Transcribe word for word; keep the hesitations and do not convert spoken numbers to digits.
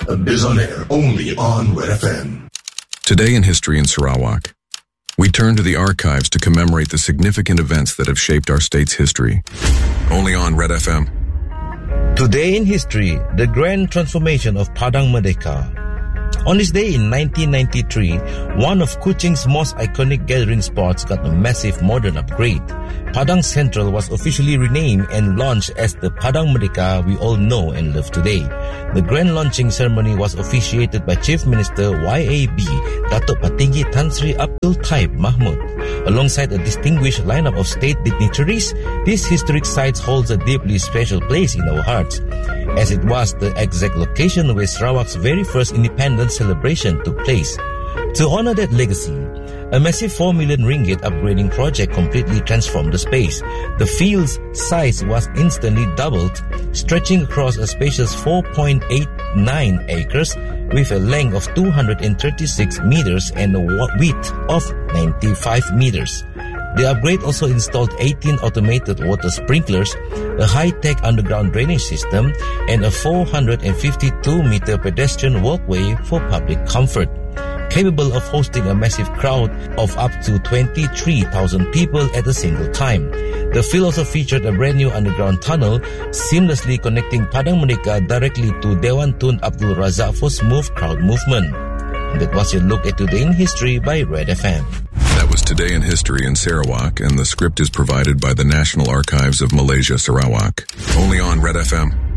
Biz on Air, only on Red F M. Today in History in Sarawak, we turn to the archives to commemorate the significant events that have shaped our state's history. Only on Red F M. Today in History, the grand transformation of Padang Merdeka. On this day in nineteen ninety-three, one of Kuching's most iconic gathering spots got a massive modern upgrade. Padang Central was officially renamed and launched as the Padang Merdeka we all know and love today. The grand launching ceremony was officiated by Chief Minister Y A B, Datuk Patinggi Tan Sri Abdul Taib Mahmud. Alongside a distinguished lineup of state dignitaries, this historic site holds a deeply special place in our hearts, as it was the exact location where Sarawak's very first independence celebration took place. To honor that legacy, a massive four million ringgit upgrading project completely transformed the space. The field's size was instantly doubled, stretching across a spacious four point eight nine acres with a length of two hundred thirty-six meters and a width of ninety-five meters. The upgrade also installed eighteen automated water sprinklers, a high-tech underground drainage system, and a four hundred fifty-two meter pedestrian walkway for public comfort, capable of hosting a massive crowd of up to twenty-three thousand people at a single time. The field also featured a brand new underground tunnel, seamlessly connecting Padang Merdeka directly to Dewan Tun Abdul Razak for smooth crowd movement. That was your look at Today in History by Red F M. That was Today in History in Sarawak, and the script is provided by the National Archives of Malaysia, Sarawak. Only on Red F M.